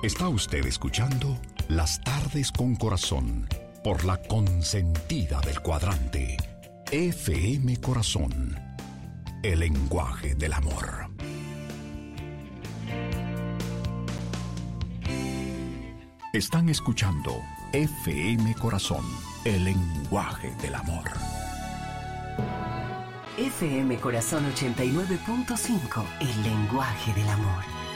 Está usted escuchando Las Tardes con Corazón por la consentida del cuadrante. FM Corazón, el lenguaje del amor. Están escuchando FM Corazón, el lenguaje del amor. FM Corazón 89.5, el lenguaje del amor.